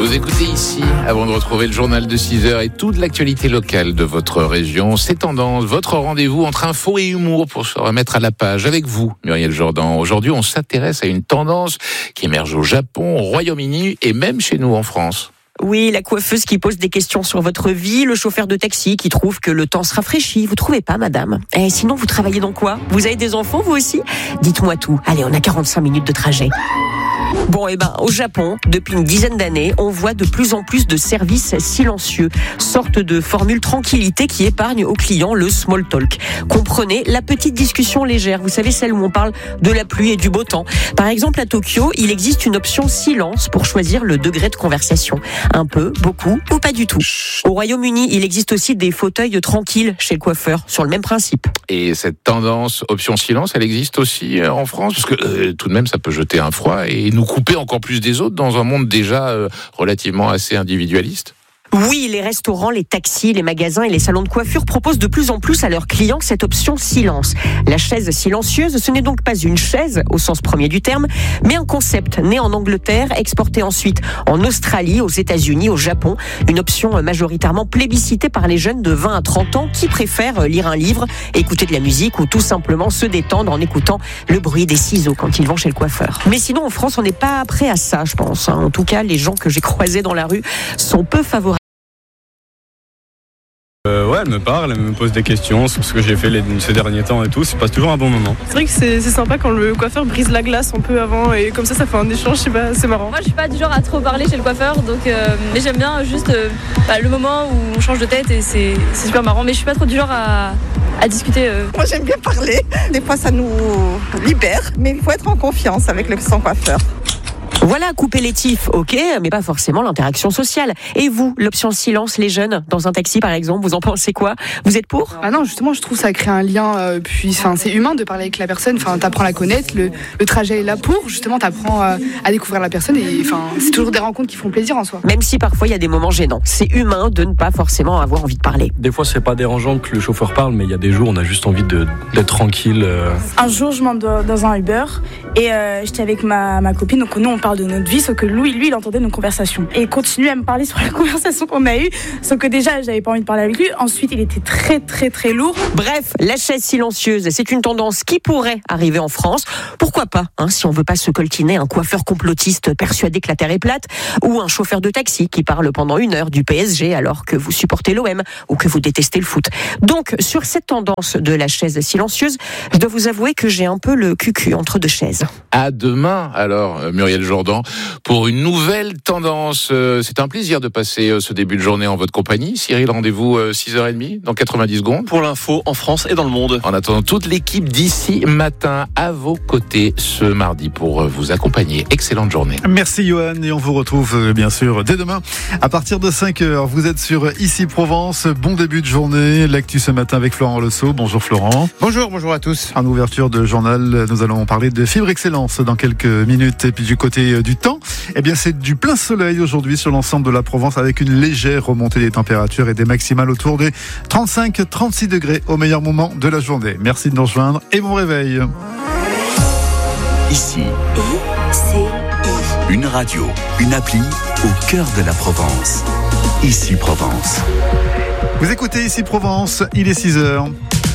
Vous écoutez ici, avant de retrouver le journal de 6h et toute l'actualité locale de votre région. C'est Tendance, votre rendez-vous entre info et humour pour se remettre à la page avec vous, Muriel Jourdan. Aujourd'hui, on s'intéresse à une tendance qui émerge au Japon, au Royaume-Uni et même chez nous en France. Oui, la coiffeuse qui pose des questions sur votre vie, le chauffeur de taxi qui trouve que le temps se rafraîchit. Vous trouvez pas, madame? Sinon, vous travaillez dans quoi? Vous avez des enfants, vous aussi? Dites-moi tout. Allez, on a 45 minutes de trajet. Bon, au Japon, depuis une dizaine d'années, on voit de plus en plus de services silencieux, sorte de formule tranquillité qui épargne aux clients le small talk. Comprenez, la petite discussion légère, vous savez, celle où on parle de la pluie et du beau temps. Par exemple, à Tokyo, il existe une option silence pour choisir le degré de conversation. Un peu, beaucoup ou pas du tout. Au Royaume-Uni, il existe aussi des fauteuils tranquilles chez le coiffeur, sur le même principe. Et cette tendance option silence, elle existe aussi en France? Parce que tout de même, ça peut jeter un froid et nous couper encore plus des autres dans un monde déjà relativement assez individualiste. Oui, les restaurants, les taxis, les magasins et les salons de coiffure proposent de plus en plus à leurs clients cette option silence. La chaise silencieuse, ce n'est donc pas une chaise au sens premier du terme, mais un concept né en Angleterre, exporté ensuite en Australie, aux États-Unis, au Japon. Une option majoritairement plébiscitée par les jeunes de 20 à 30 ans qui préfèrent lire un livre, écouter de la musique ou tout simplement se détendre en écoutant le bruit des ciseaux quand ils vont chez le coiffeur. Mais sinon, en France, on n'est pas prêt à ça, je pense. En tout cas, les gens que j'ai croisés dans la rue sont peu favorables. Ouais, elle me parle, elle me pose des questions sur ce que j'ai fait ces derniers temps et tout. Ça passe toujours un bon moment. C'est vrai que c'est sympa quand le coiffeur brise la glace un peu avant et comme ça fait un échange, je sais pas, c'est marrant. Moi je suis pas du genre à trop parler chez le coiffeur, donc mais j'aime bien juste le moment où on change de tête et c'est super marrant, mais je suis pas trop du genre à discuter. Moi j'aime bien parler, des fois ça nous libère, mais il faut être en confiance avec son coiffeur. Voilà, couper les tifs, ok, mais pas forcément l'interaction sociale. Et vous, l'option silence, les jeunes, dans un taxi par exemple, vous en pensez quoi? Vous êtes pour? Ah non, justement, je trouve que ça crée un lien, puis c'est humain de parler avec la personne, t'apprends à la connaître, le trajet est là pour, justement, t'apprends à découvrir la personne et c'est toujours des rencontres qui font plaisir en soi. Même si parfois il y a des moments gênants, c'est humain de ne pas forcément avoir envie de parler. Des fois, c'est pas dérangeant que le chauffeur parle, mais il y a des jours où on a juste envie d'être tranquille. Un jour, je monte dans un Uber et j'étais avec ma copine, donc nous on parle de notre vie, sauf que lui il entendait nos conversations et il continuait à me parler sur la conversation qu'on a eue, sauf que déjà j'avais pas envie de parler avec lui. Ensuite il était très très très lourd. Bref, la chaise silencieuse, c'est une tendance qui pourrait arriver en France. Pourquoi pas, si on veut pas se coltiner un coiffeur complotiste persuadé que la Terre est plate, ou un chauffeur de taxi qui parle pendant 1 heure du PSG alors que vous supportez l'OM ou que vous détestez le foot. Donc sur cette tendance de la chaise silencieuse, je dois vous avouer que j'ai un peu le cul entre deux chaises. À demain alors, Muriel Jourdan, pour une nouvelle tendance. C'est un plaisir de passer ce début de journée en votre compagnie. Cyril, rendez-vous 6h30 dans 90 secondes. Pour l'info en France et dans le monde. En attendant, toute l'équipe d'ici matin à vos côtés ce mardi pour vous accompagner. Excellente journée. Merci Johan et on vous retrouve bien sûr dès demain à partir de 5h. Vous êtes sur Ici Provence. Bon début de journée. L'actu ce matin avec Florent Lesso. Bonjour Florent. Bonjour à tous. En ouverture de journal, nous allons parler de Fibre Excellence dans quelques minutes. Et puis du côté du temps, c'est du plein soleil aujourd'hui sur l'ensemble de la Provence avec une légère remontée des températures et des maximales autour des 35-36 degrés au meilleur moment de la journée. Merci de nous rejoindre et bon réveil. Ici, une radio, une appli au cœur de la Provence. Ici Provence. Vous écoutez Ici Provence, il est 6h.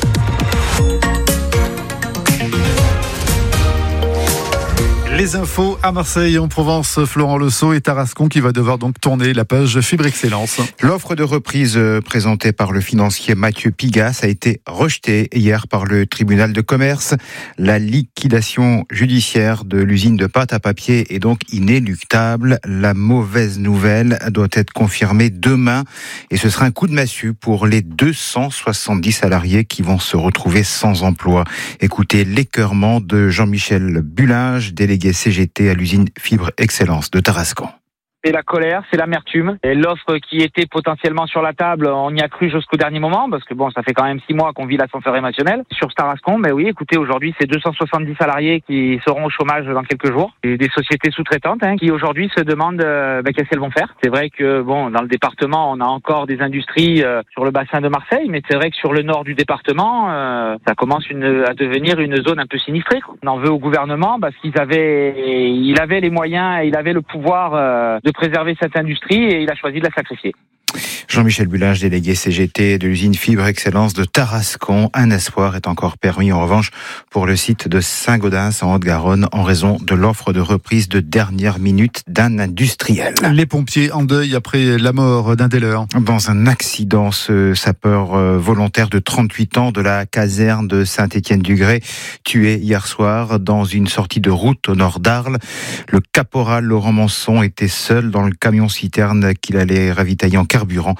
Les infos à Marseille, en Provence, Florent Lesso et Tarascon qui va devoir donc tourner la page Fibre Excellence. L'offre de reprise présentée par le financier Mathieu Pigasse a été rejetée hier par le tribunal de commerce. La liquidation judiciaire de l'usine de pâte à papier est donc inéluctable. La mauvaise nouvelle doit être confirmée demain et ce sera un coup de massue pour les 270 salariés qui vont se retrouver sans emploi. Écoutez l'écœurement de Jean-Michel Bullinge, délégué CGT à l'usine Fibre Excellence de Tarascon. C'est la colère, c'est l'amertume. Et l'offre qui était potentiellement sur la table, on y a cru jusqu'au dernier moment, parce que ça fait quand même 6 mois qu'on vit l'ascenseur émotionnel. Sur Tarascon, oui, écoutez, aujourd'hui, c'est 270 salariés qui seront au chômage dans quelques jours. Et des sociétés sous-traitantes, qui aujourd'hui se demandent qu'est-ce qu'elles vont faire. C'est vrai que, dans le département, on a encore des industries sur le bassin de Marseille, mais c'est vrai que sur le nord du département, ça commence à devenir une zone un peu sinistrée. On en veut au gouvernement, parce il avait les moyens et il avait le pouvoir de de préserver cette industrie et il a choisi de la sacrifier. Jean-Michel Bulage, délégué CGT de l'usine Fibre Excellence de Tarascon. Un espoir est encore permis en revanche pour le site de Saint-Gaudens en Haute-Garonne en raison de l'offre de reprise de dernière minute d'un industriel. Les pompiers en deuil après la mort d'un des leurs. Dans un accident, ce sapeur volontaire de 38 ans de la caserne de Saint-Étienne-du-Grès, tué hier soir dans une sortie de route au nord d'Arles. Le caporal Laurent Manson était seul dans le camion-citerne qu'il allait ravitailler en carburant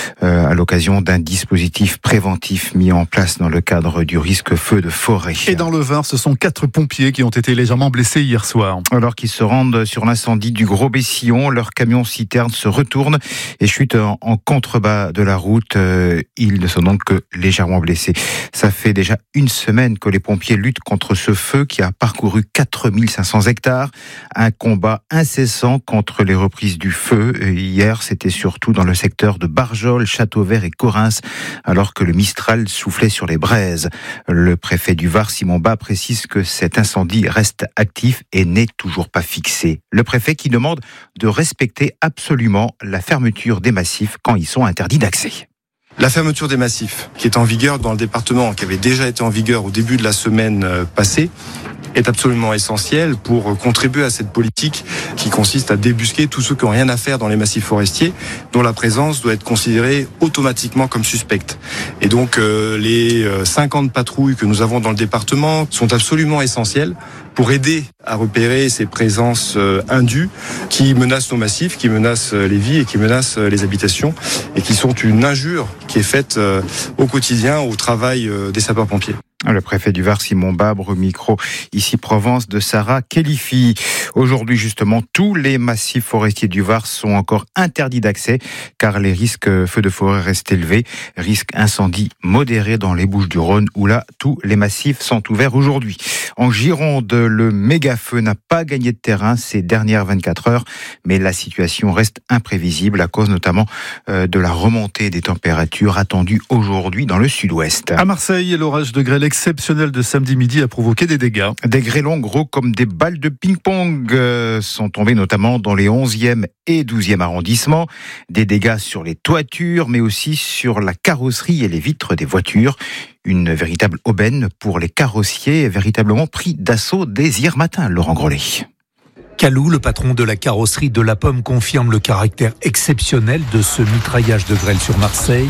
à l'occasion d'un dispositif préventif mis en place dans le cadre du risque feu de forêt. Et dans le Var, ce sont 4 pompiers qui ont été légèrement blessés hier soir. Alors qu'ils se rendent sur l'incendie du Gros-Bessillon, leur camion-citerne se retourne et chute en contrebas de la route. Ils ne sont donc que légèrement blessés. Ça fait déjà une semaine que les pompiers luttent contre ce feu qui a parcouru 4500 hectares. Un combat incessant contre les reprises du feu. Hier, c'était surtout dans le secteur de Barjol, Châteauvert et Correns, alors que le Mistral soufflait sur les braises. Le préfet du Var, Simon Bas, précise que cet incendie reste actif et n'est toujours pas fixé. Le préfet qui demande de respecter absolument la fermeture des massifs quand ils sont interdits d'accès. La fermeture des massifs, qui est en vigueur dans le département, qui avait déjà été en vigueur au début de la semaine passée, est absolument essentielle pour contribuer à cette politique qui consiste à débusquer tous ceux qui n'ont rien à faire dans les massifs forestiers, dont la présence doit être considérée automatiquement comme suspecte. Et donc les 50 patrouilles que nous avons dans le département sont absolument essentielles pour aider à repérer ces présences indues qui menacent nos massifs, qui menacent les vies et qui menacent les habitations et qui sont une injure qui est faite au quotidien au travail des sapeurs-pompiers. Le préfet du Var, Simon Babre, au micro, ici Provence de Sarah Kelifi. Aujourd'hui, justement, tous les massifs forestiers du Var sont encore interdits d'accès, car les risques feux de forêt restent élevés. Risque incendie modéré dans les Bouches-du-Rhône, où là, tous les massifs sont ouverts aujourd'hui. En Gironde, le méga-feu n'a pas gagné de terrain ces dernières 24 heures, mais la situation reste imprévisible à cause notamment de la remontée des températures attendues aujourd'hui dans le sud-ouest. À Marseille, l'orage de grêle exceptionnel de samedi midi a provoqué des dégâts. Des grêlons gros comme des balles de ping-pong sont tombés notamment dans les 11e et 12e arrondissements. Des dégâts sur les toitures, mais aussi sur la carrosserie et les vitres des voitures. Une véritable aubaine pour les carrossiers, véritablement pris d'assaut dès hier matin, Laurent Grollet. Calou, le patron de la carrosserie de la Pomme, confirme le caractère exceptionnel de ce mitraillage de grêle sur Marseille.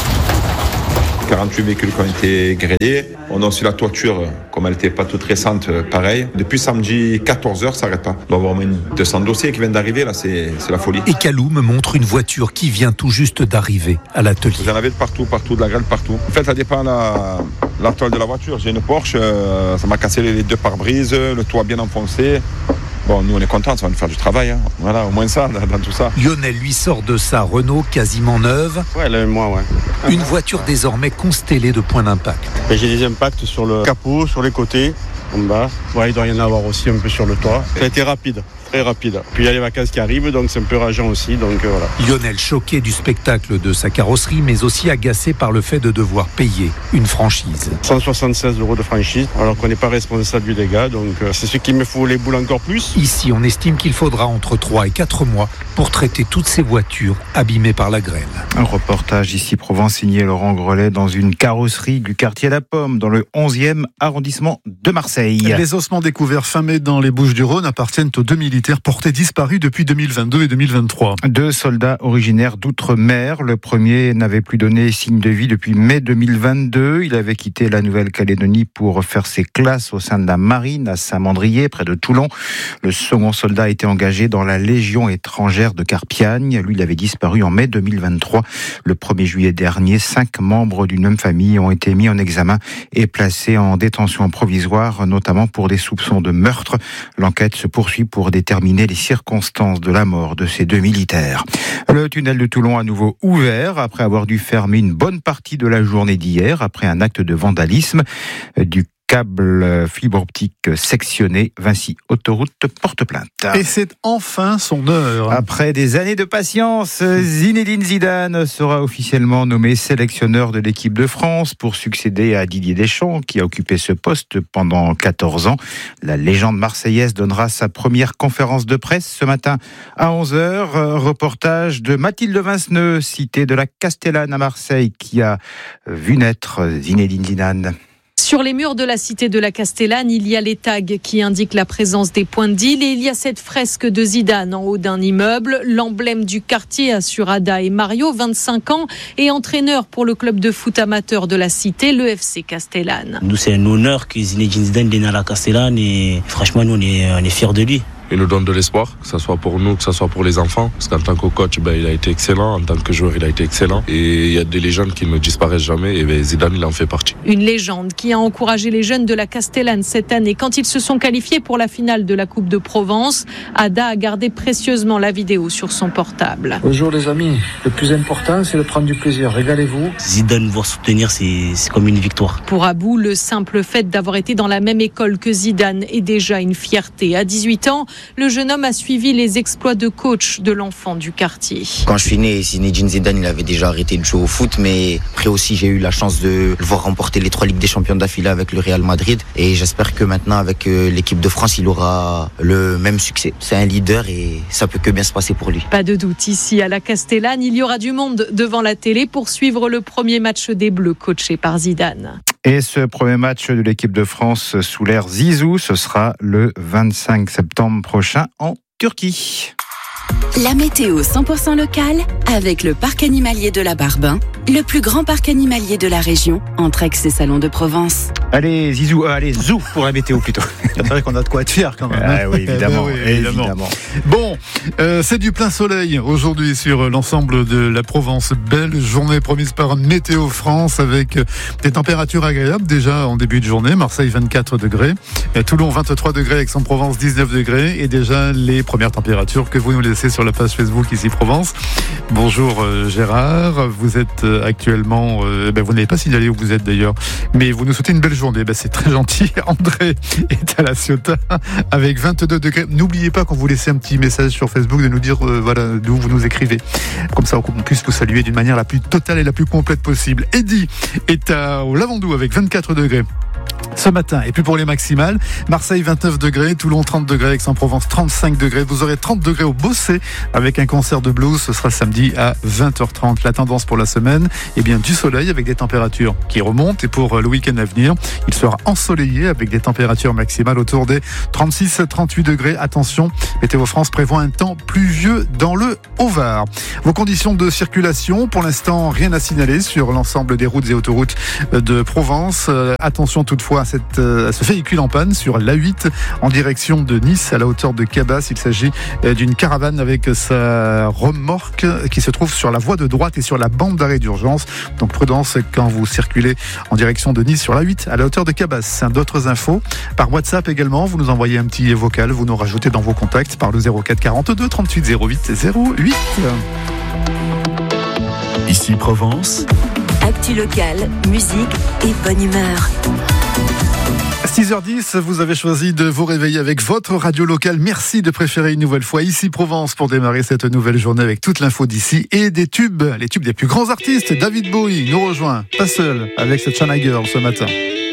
48 véhicules qui ont été grêlés. On a aussi la toiture, comme elle n'était pas toute récente, pareil. Depuis samedi 14h, ça n'arrête pas. Il doit y avoir au moins 200 dossiers qui viennent d'arriver, là, c'est la folie. Et Calou me montre une voiture qui vient tout juste d'arriver à l'atelier. J'en avais de partout, de la grêle partout. En fait, ça dépend la toile de la voiture. J'ai une Porsche, ça m'a cassé les 2 pare-brises, le toit bien enfoncé. Bon, nous on est contents, ça va nous faire du travail. Hein. Voilà, au moins ça, dans tout ça. Lionel lui sort de sa Renault quasiment neuve. Ouais, là, moi, ouais. Une voiture désormais constellée de points d'impact. J'ai des impacts sur le capot, sur les côtés, en bas. Ouais, il doit y en avoir aussi un peu sur le toit. Ça a été rapide. Très rapide. Puis il y a les vacances qui arrivent, donc c'est un peu rageant aussi, donc voilà. Lionel choqué du spectacle de sa carrosserie, mais aussi agacé par le fait de devoir payer une franchise. 176 € de franchise, alors qu'on n'est pas responsable du dégât, donc c'est ce qui me fout les boules encore plus. Ici, on estime qu'il faudra entre 3 et 4 mois pour traiter toutes ces voitures abîmées par la grêle. Un reportage ici Provence signé Laurent Grollet dans une carrosserie du quartier La Pomme, dans le 11e arrondissement de Marseille. Les ossements découverts fin mai dans les Bouches-du-Rhône appartiennent aux 2 militaires portés disparus depuis 2022 et 2023. 2 soldats originaires d'outre-mer. Le premier n'avait plus donné signe de vie depuis mai 2022. Il avait quitté la Nouvelle-Calédonie pour faire ses classes au sein de la marine à Saint-Mandrier, près de Toulon. Le second soldat a été engagé dans la Légion étrangère de Carpiagne. Lui, il avait disparu en mai 2023. Le 1er juillet dernier, 5 membres d'une même famille ont été mis en examen et placés en détention provisoire, notamment pour des soupçons de meurtre. L'enquête se poursuit pour déterminer les circonstances de la mort de ces 2 militaires. Le tunnel de Toulon à nouveau ouvert après avoir dû fermer une bonne partie de la journée d'hier après un acte de vandalisme du câble fibre optique sectionné. Vinci Autoroute porte plainte. Et c'est enfin son heure. Après des années de patience, Zinedine Zidane sera officiellement nommé sélectionneur de l'équipe de France pour succéder à Didier Deschamps, qui a occupé ce poste pendant 14 ans. La légende marseillaise donnera sa première conférence de presse ce matin à 11h. Reportage de Mathilde Vinceneux, cité de la Castellane à Marseille, qui a vu naître Zinedine Zidane. Sur les murs de la cité de la Castellane, il y a les tags qui indiquent la présence des points de deal et il y a cette fresque de Zidane en haut d'un immeuble, l'emblème du quartier, assure Ada et Mario, 25 ans, et entraîneur pour le club de foot amateur de la cité, le FC Castellane. Nous, c'est un honneur que Zinedine Zidane vienne à la Castellane et franchement, nous, on est fiers de lui. Il nous donne de l'espoir, que ce soit pour nous, que ce soit pour les enfants. Parce qu'en tant que coach, il a été excellent. En tant que joueur, il a été excellent. Et il y a des légendes qui ne disparaissent jamais. Et Zidane, il en fait partie. Une légende qui a encouragé les jeunes de la Castellane cette année. Quand ils se sont qualifiés pour la finale de la Coupe de Provence, Ada a gardé précieusement la vidéo sur son portable. Bonjour les amis, le plus important, c'est de prendre du plaisir. Régalez-vous. Zidane, voir soutenir, c'est comme une victoire. Pour Abou, le simple fait d'avoir été dans la même école que Zidane est déjà une fierté. À 18 ans, le jeune homme a suivi les exploits de coach de l'enfant du quartier. Quand je suis né, Zinedine Zidane, il avait déjà arrêté de jouer au foot, mais après aussi j'ai eu la chance de le voir remporter les 3 Ligues des Champions d'affilée avec le Real Madrid, et j'espère que maintenant avec l'équipe de France, il aura le même succès. C'est un leader et ça peut que bien se passer pour lui. Pas de doute, ici à la Castellane, il y aura du monde devant la télé pour suivre le premier match des Bleus coaché par Zidane. Et ce premier match de l'équipe de France sous l'ère Zizou, ce sera le 25 septembre prochain en Turquie. La météo 100% locale avec le parc animalier de la Barbin, le plus grand parc animalier de la région, entre Aix et Salon de Provence. Allez, Zizou, allez, Zou pour la météo plutôt. C'est vrai qu'on a de quoi être fier quand même. Ah oui, évidemment. évidemment. Bon, c'est du plein soleil aujourd'hui sur l'ensemble de la Provence. Belle journée promise par Météo France avec des températures agréables déjà en début de journée. Marseille 24 degrés, Toulon 23 degrés, Aix-en-Provence 19 degrés et déjà les premières températures que vous nous laissez sur la page Facebook ici Provence. Bonjour Gérard, vous êtes actuellement, vous n'avez pas signalé où vous êtes d'ailleurs, mais vous nous souhaitez une belle journée, c'est très gentil. André est à La Ciotat avec 22 degrés. N'oubliez pas quand vous laissez un petit message sur Facebook de nous dire d'où vous nous écrivez. Comme ça on puisse vous saluer d'une manière la plus totale et la plus complète possible. Eddy est au Lavandou avec 24 degrés. Ce matin, et puis pour les maximales, Marseille 29 degrés, Toulon 30 degrés, Aix-en-Provence 35 degrés, vous aurez 30 degrés au Bossé avec un concert de blues, ce sera samedi à 20h30. La tendance pour la semaine, du soleil avec des températures qui remontent, et pour le week-end à venir, il sera ensoleillé avec des températures maximales autour des 36-38 degrés. Attention, Météo France prévoit un temps pluvieux dans le Haut-Var. Vos conditions de circulation, pour l'instant, rien à signaler sur l'ensemble des routes et autoroutes de Provence. Attention toutefois à ce véhicule en panne sur l'A8 en direction de Nice à la hauteur de Cabas. Il s'agit d'une caravane avec sa remorque qui se trouve sur la voie de droite et sur la bande d'arrêt d'urgence. Donc prudence quand vous circulez en direction de Nice sur l'A8 à la hauteur de Cabas. D'autres infos par WhatsApp également. Vous nous envoyez un petit vocal, vous nous rajoutez dans vos contacts par le 04 42 38 08 08. Ici Provence. Actu locale, musique et bonne humeur. 6h10, vous avez choisi de vous réveiller avec votre radio locale. Merci de préférer une nouvelle fois Ici Provence pour démarrer cette nouvelle journée avec toute l'info d'ici et des tubes, les tubes des plus grands artistes. David Bowie nous rejoint, pas seul, avec cette China Girl ce matin.